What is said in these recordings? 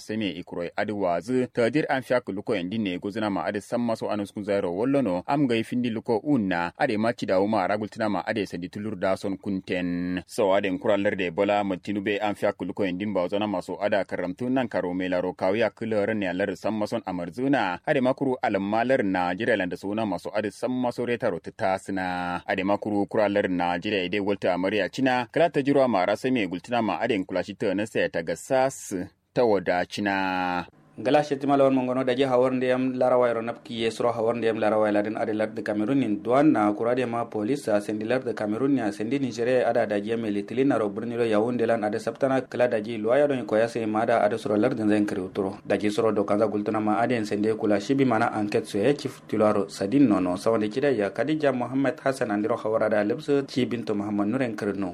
seme ikroi adwazu tadir an fiak luko endine gozuna ma ade samma so anus kun zairo wollono am gai findi luko unna ade machi da uma ragultina ma ade sandi tulur da son kunten so ade kuraller de bola matinube an fiak luko endin ba zona maso ada karamtun nan karo melaro kawiya kulor ne alar samma son amarzuna ade makuru almalar Najeriya landa suna maso ade samma so retaro tasna ade makuru kuraller Najeriya ide volta amariya cina kala ta jirwa ma rasa me gultina ma ade kulashi ta na sai ta gasas ta wada cina gala shetima lawan mongono daje hawarnde yam larawayro napki yesro hawarnde yam larawayla den ade ladde Cameroon in douane na kurade ma police sendi ladde Cameroon ya sendi Nigeria ada daje melitilina ro burniro Yaounde lan ade saptana kala daje loya don ko yase mada ade soro ladde zen kriuturo daje soro do kaza gultuna ma ade sende kula shibi mana enquête so chief tilaro sadin nono sawande kida ya Khadija Muhammad Hassan andiro hawarada lebso ci bintu Muhammad Nuren krno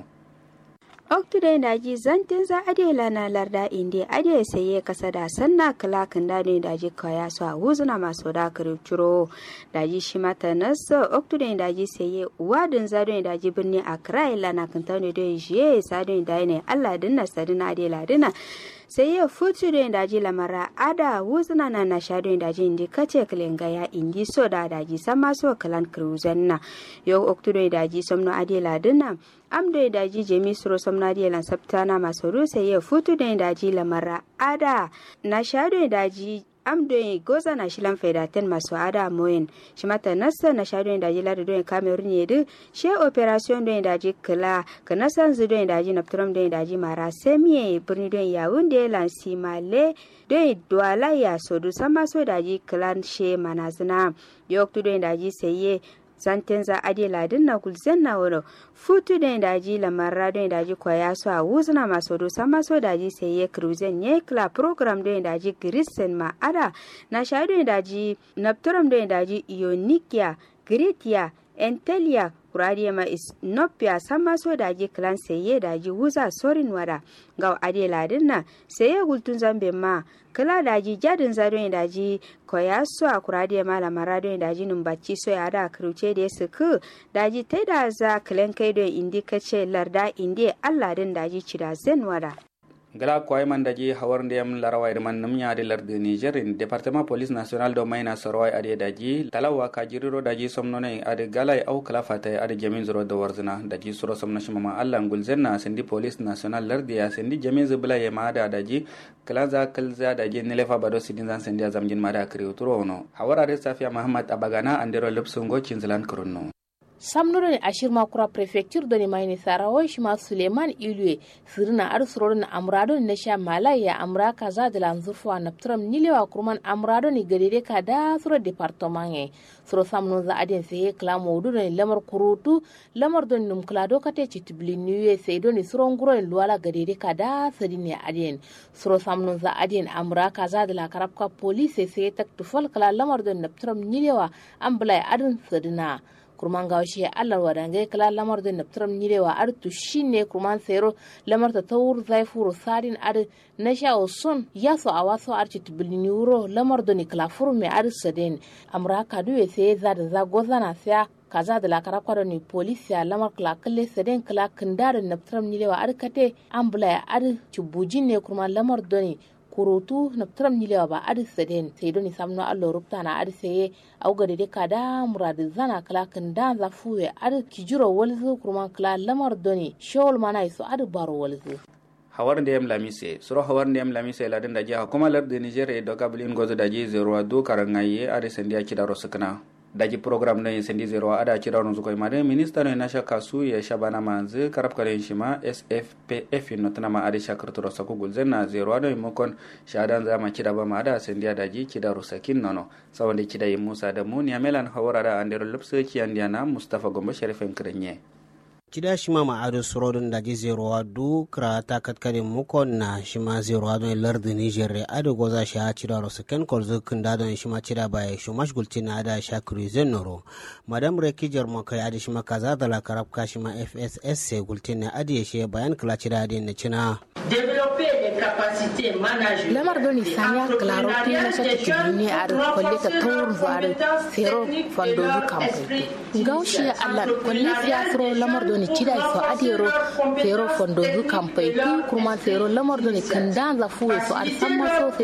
Oktude daji zantin za adela na larda inde ade saye kasa da sanna kala kan da ne daji kaya so huzuna maso da kirchuro daji shimata naso oktude daji saye wadin za don daji birni Accra ila na kan tane da je sadin da ne Allah dinna sadina adela dinna sai ya futu da daji lamara ada wuzuna na shado daji indi kace klenga ya indi so da daji sama so kalan cruzanna yo oktudo daji somno adela dinna amdo daji jemi suro somno adela saptana masoro sai ya futu da daji lamara ada na shado daji amdo goza na shilan faidaten masu ada moyen shimata nasa na shado daji lado don Cameroon yedu she operation don daji kala kana sanzu don daji naptram don daji mara semie birni don Yaounde lansi male don douala ya sodu sama so daji klan she manazna yoktu don daji seye santenza adela dinna kulzenna wono futu den daji lamarra den daji kwaya so a wuzna masodo sama so daji seye cruzen ye kla program den daji grisen ma ada na shaido den daji naptoram den daji ionikia gritia entelia kuradiya ma is nopia sama so daji klan seye daji wuza sorin wada ga adela dinna seye gultun zambe ma kala daji jadin zadon daji koya so akuradiya ma lamara don daji numbaci so ya da kruce da suku daji taida za klan kai don indikace larda indi Allah din daji cida zen wada gala koy man daji hawarnde yam laraway man num nyaade larde Niger in département police national do mayna sorway ade daji talawa ka jiriro daji somnone ade galay aw kala fatay ade jamin zoro do warzina daji soro somna shimama Allah ngulzenna sendi police national larde ya sendi jamin zubla ye maada daji kala za kalza daji nelefa bado sidin zan sendi azamjin mada kriuturo ono hawarade Safia Muhammad Abagana andero lepsungo cinzlan kronno samnuro ne ashirma kura prefecture do ne mayni sarawo shima Suleiman Ilwe sirna arsuro na amrado ne sha malaya amraka za da lanzurfa na tram nilewa kurman amrado ne gadede ka da suro departement e suro samno za aden se kla modu ne lamar kurutu lamar don num kla do kate chitibli niwe se do ne suro nguro luwala gadede ka da sadine aden suro samno za aden amraka za da la karabka police se tak tufal kala lamar don na tram nilewa ambulai adun sadina kurman gawashi Allah wadange kala lamar da naptram nilewa artu shine kurman sero lamar ta tawur zaifuru sadin ad na sha osun yaso awaso archi tbilni euro lamar da ni kala furme ad saden amra kaduwe sai za da za gozana sai kaza da lakara kwaro ni polisiya lamar kala kalle saden kala kindar naptram nilewa ad kate ambula ad tubujin ne kurman lamar da ni kurutu na tram nilewa ba adi saden sai doni samno allo rupta na adi sai auga de kada murad zana kala kan da za fuwe adi kijiro walzu kurman kala lamar doni shol mana iso adi baro walzu hawarnde yam lamise soro hawarnde yam lamise laden da jiha kuma larde Niger e do gablin gozo daji 02 karangaye adi sendia kidaro sakna daji program no sendi 0 ada kidaro zuko made minister no nasha kasu ya shabana manze karab kalen shima SFPF no tana adi shakarturo sako gulzena 0 ado mokon shadan zama kidaba ma ada sendia daji kidaro sakin nono sawande kidai Musa da mun ya melan hawara andero lupse ki andiana Mustafa Gombe Sherifen krenye kida shima ma'adu surodun da jizerowa du krata katkare muko na shima zerowa don lardi Niger ado goza sha cida rosuken kolzo kunda don shima cida baye shumash gultina ada sha cruiser noro madam reki jarmo kai adi shima kaza da la karabka shima FSS se gultina adi she bayan kala cida adi ne cina lamar doni sanya klaro pina sa tibuni ar kolle ta tour var zero fondo kampe gaushi Allah kolle ya fro lamar doni kida so adiro zero fondo kampe kuma zero lamar doni kanda za fuwe so ar samma so